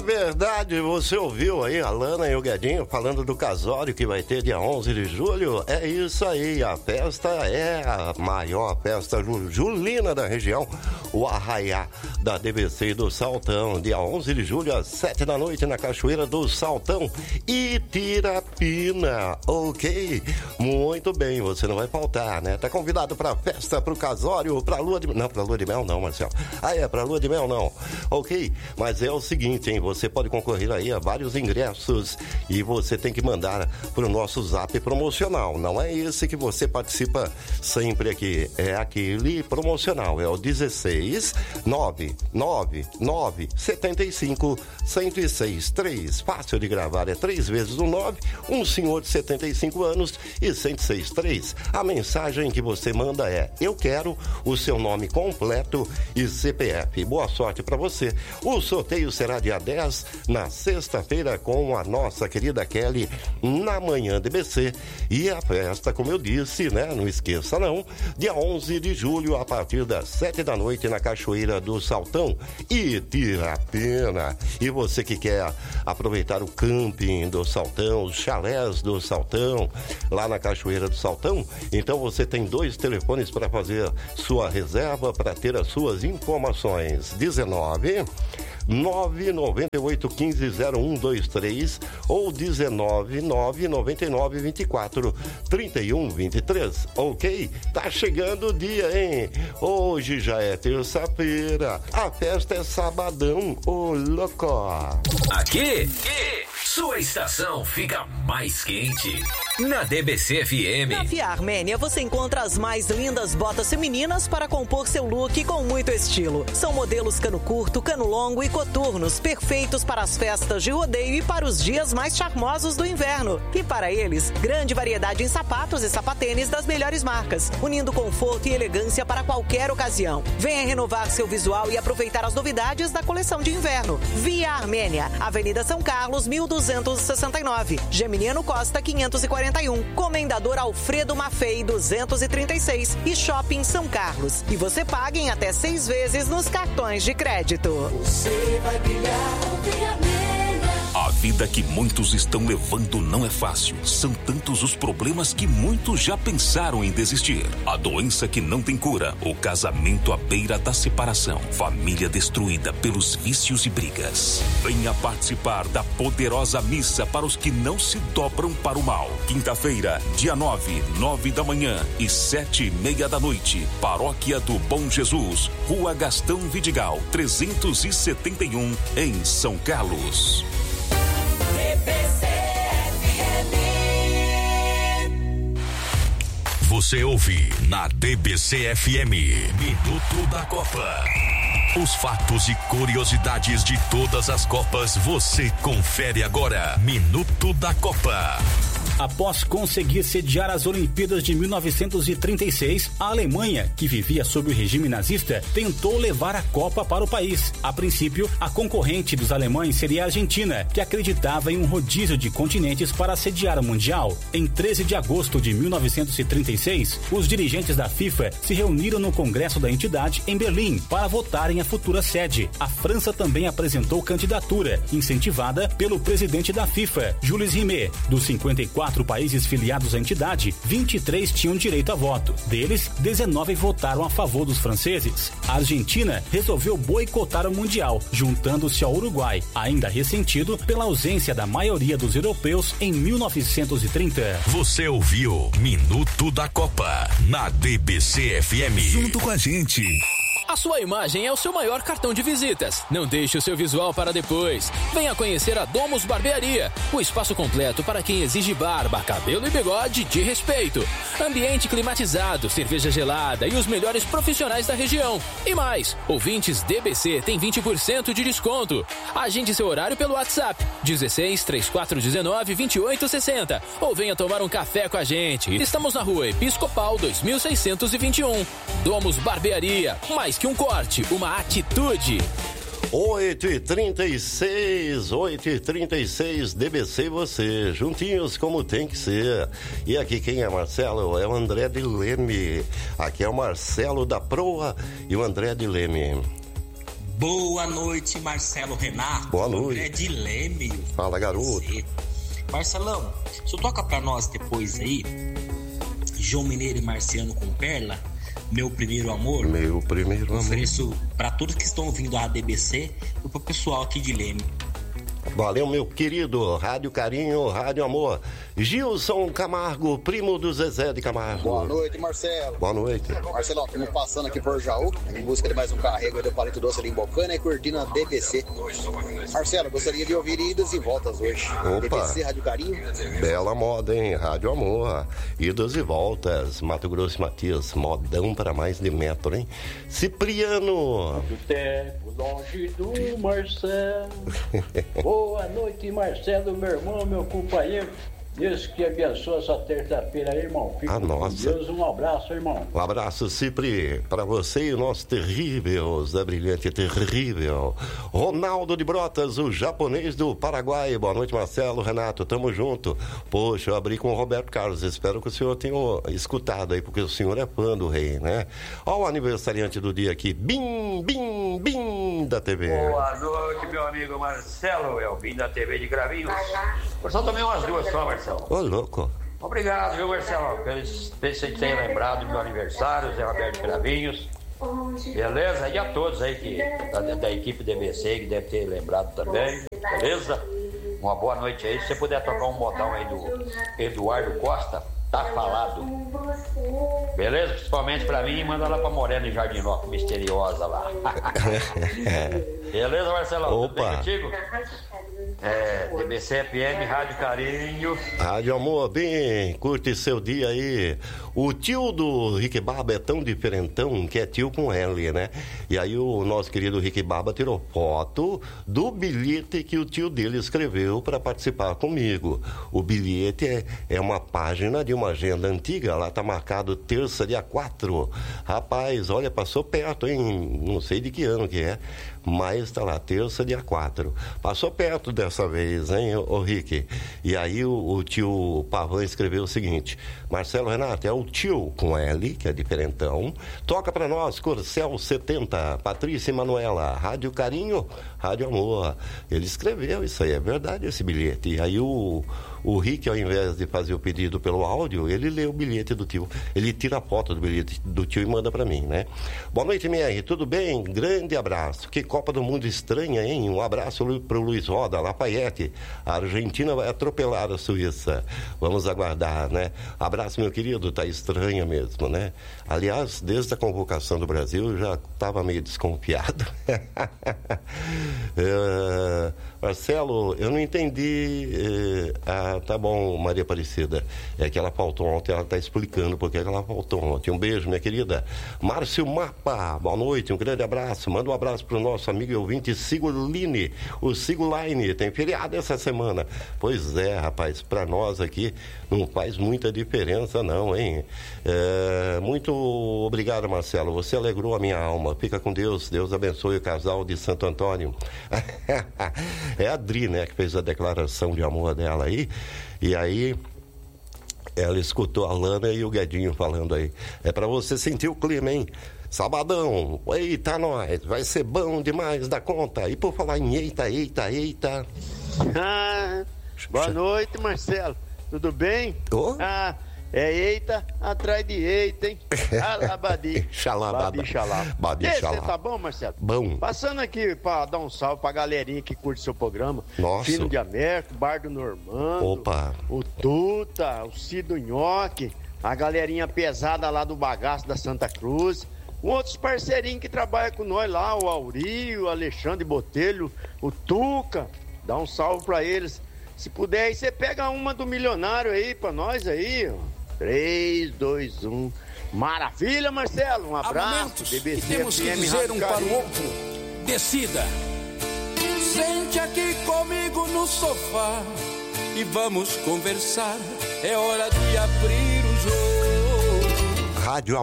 verdade, você ouviu aí a Lana e o Guedinho falando do casório que vai ter dia 11 de julho? É isso aí, a festa é a maior festa julina da região, o Arraiá da DBC do Saltão, dia 11 de julho às 7 da noite na Cachoeira do Saltão e Tirapina, ok? Muito bem, você não vai faltar, né? Tá convidado pra festa, pro casório, pra lua de... Não, pra lua de mel não, Marcelo. Ah, é, pra lua de mel não, ok? Mas é o seguinte, hein? Você pode concorrer aí a vários ingressos e você tem que mandar pro nosso zap promocional. Não é esse que você participa sempre aqui, é aquele promocional, é o 16 999 75 106 3. Fácil de gravar, é 3 vezes o 9, um senhor de 75 anos e 106 3. A mensagem que você manda é: eu quero o seu nome completo e CPF. Boa sorte para você. O sorteio será dia 10 na sexta-feira com a nossa querida Kelly na manhã DBC. E a festa, como eu disse, né? Não esqueça não, dia 11 de julho a partir das 7 da noite na Cachoeira do Saltão e Tirapina. E você que quer aproveitar o camping do Saltão, os chalés do Saltão, lá na Cachoeira do Saltão, então você tem 2 telefones para fazer sua reserva, para ter as suas informações. 19 998 15 0123 ou 19 999 24 31 23, ok? Tá chegando o dia, hein? Hoje já é terça-feira, a festa é sabadão, ô louco! Aqui, sua estação fica mais quente. Na DBC FM. Na Via Armênia você encontra as mais lindas botas femininas para compor seu look com muito estilo. São modelos cano curto, cano longo e coturnos, perfeitos para as festas de rodeio e para os dias mais charmosos do inverno. E para eles, grande variedade em sapatos e sapatênis das melhores marcas, unindo conforto e elegância para qualquer ocasião. Venha renovar seu visual e aproveitar as novidades da coleção de inverno. Via Armênia, Avenida São Carlos, 1269, Geminiano Costa, 541, Comendador Alfredo Maffei, 236 e Shopping São Carlos. E você paga em até 6 vezes nos cartões de crédito. Você vai brilhar, Via Armênia. A vida que muitos estão levando não é fácil. São tantos os problemas que muitos já pensaram em desistir. A doença que não tem cura, o casamento à beira da separação, família destruída pelos vícios e brigas. Venha participar da poderosa missa para os que não se dobram para o mal. Quinta-feira, dia 9 da manhã e 7:30 da noite. Paróquia do Bom Jesus, Rua Gastão Vidigal, 371, em São Carlos. Você ouve na DBC FM, Minuto da Copa. Os fatos e curiosidades de todas as Copas você confere agora. Minuto da Copa. Após conseguir sediar as Olimpíadas de 1936, a Alemanha, que vivia sob o regime nazista, tentou levar a Copa para o país. A princípio, a concorrente dos alemães seria a Argentina, que acreditava em um rodízio de continentes para sediar o Mundial. Em 13 de agosto de 1936, os dirigentes da FIFA se reuniram no Congresso da entidade em Berlim para votarem a futura sede. A França também apresentou candidatura, incentivada pelo presidente da FIFA, Jules Rimet. Dos 54 países filiados à entidade, 23 tinham direito a voto. Deles, 19 votaram a favor dos franceses. A Argentina resolveu boicotar o Mundial, juntando-se ao Uruguai, ainda ressentido pela ausência da maioria dos europeus em 1930. Você ouviu Minuto da Copa na DBC FM. Junto com a gente. A sua imagem é o seu maior cartão de visitas. Não deixe o seu visual para depois. Venha conhecer a Domus Barbearia, o espaço completo para quem exige barba, cabelo e bigode de respeito. Ambiente climatizado, cerveja gelada e os melhores profissionais da região. E mais, ouvintes DBC têm 20% de desconto. Agende seu horário pelo WhatsApp 16 3419 2860 ou venha tomar um café com a gente. Estamos na Rua Episcopal 2621. Domus Barbearia, mais que um corte, uma atitude. 8h36, DBC você, juntinhos como tem que ser. E aqui quem é Marcelo? É o André de Leme. Aqui é o Marcelo da Proa e o André de Leme. Boa noite, Marcelo Renato. Boa noite. É de Leme. Fala, garoto. Marcelão, você toca pra nós depois aí, João Mineiro e Marciano com Perla, Meu Primeiro Amor? Meu Primeiro Amor. Ofereço pra todos que estão ouvindo a DBC e pro pessoal aqui de Leme. Valeu, meu querido. Rádio Carinho, Rádio Amor. Gilson Camargo, primo do Zezé de Camargo. Boa noite, Marcelo. Boa noite. Marcelão, estamos passando aqui por Jaú, em busca de mais um carrego do Palito Doce ali em Bocana e curtindo a DBC. Marcelo, gostaria de ouvir idas e voltas hoje. Opa. DBC, Rádio Carinho. Bela moda, hein? Rádio Amor. Idas e voltas. Mato Grosso e Matias. Modão para mais de metro, hein? Cipriano. Do tempo longe do Marcelo. Boa noite, Marcelo, meu irmão, meu companheiro. Deus que abençoe essa terça-feira aí, irmão. Fica com Deus, um abraço, irmão. Um abraço, Cipri, para você e o nosso terrível, Zé Brilhante, terrível. Ronaldo de Brotas, o japonês do Paraguai. Boa noite, Marcelo, Renato, tamo junto. Poxa, eu abri com o Roberto Carlos, espero que o senhor tenha escutado aí, porque o senhor é fã do rei, né? Olha o aniversariante do dia aqui, Bim da TV. Boa noite, meu amigo Marcelo, é o Bim da TV de Gravinhos. Eu só tomei umas duas só, Marcelo. Ô, louco. Obrigado, viu, Marcelo? Pelo você ter lembrado do meu aniversário, Zé Roberto Gravinhos. Beleza? E a todos aí da equipe DBC que deve ter lembrado também. Beleza? Uma boa noite aí. Se você puder tocar um modão aí do Eduardo Costa, tá falado. Beleza? Principalmente pra mim, manda lá pra Morena e Jardinópolis, misteriosa lá. Beleza, Marcelão? Opa. Tudo bem contigo? DBC FM, Rádio Carinho. Rádio Amor, bem, curte seu dia aí. O tio do Rick Barba é tão diferentão que é tio com L, né? E aí o nosso querido Rick Barba tirou foto do bilhete que o tio dele escreveu para participar comigo. O bilhete é uma página de uma agenda antiga, lá tá marcado terça, dia 4. Rapaz, olha, passou perto, hein? Não sei de que ano que é, mas tá lá, terça, dia 4. Passou perto dessa vez, hein, ô Rick? E aí o tio Pavan escreveu o seguinte: Marcelo Renato, é o tio com L, que é diferentão. Toca pra nós, Corcel 70, Patrícia e Manuela, Rádio Carinho, Rádio Amor. Ele escreveu isso aí, é verdade esse bilhete. E aí o Rick, ao invés de fazer o pedido pelo áudio, ele lê o bilhete do tio. Ele tira a foto do bilhete do tio e manda pra mim, né? Boa noite, MR, tudo bem? Grande abraço. Que Copa do Mundo estranha, hein? Um abraço pro Luiz Roda, Lafayette. A Argentina vai atropelar a Suíça. Vamos aguardar, né? Abraço, meu querido, tá estranha mesmo, né? Aliás, desde a convocação do Brasil, eu já estava meio desconfiado. Marcelo, eu não entendi. Tá bom, Maria Aparecida. É que ela faltou ontem, ela está explicando por que ela faltou ontem. Um beijo, minha querida. Márcio Mapa, boa noite, um grande abraço. Manda um abraço pro nosso amigo e ouvinte Sigurline, o Sigurline. Tem feriado essa semana. Pois é, rapaz, para nós aqui não faz muita diferença não, hein? Muito obrigado, Marcelo. Você alegrou a minha alma. Fica com Deus. Deus abençoe o casal de Santo Antônio. É a Adri, né, que fez a declaração de amor dela aí. E aí ela escutou a Lana e o Guedinho falando aí. É pra você sentir o clima, hein? Sabadão, eita nós, vai ser bom demais da conta. E por falar em eita. Boa noite, Marcelo. Tudo bem? Oh? É eita atrás de eita, hein? Alabadi. Babi, Você tá bom, Marcelo? Bom. Passando aqui pra dar um salve pra galerinha que curte seu programa. Nossa. Fino de Américo, Bar do Normando. Opa. O Tuta, o Cido Nhoque, a galerinha pesada lá do Bagaço da Santa Cruz. Outros parceirinhos que trabalham com nós lá, o Auri, o Alexandre Botelho, o Tuca. Dá um salve pra eles. Se puder, aí você pega uma do milionário aí pra nós aí, ó. 3, 2, 1. Maravilha, Marcelo. Um abraço. DBC, e temos que dizer um para o outro. Decida. Sente aqui comigo no sofá e vamos conversar. É hora de abrir o jogo. Rádio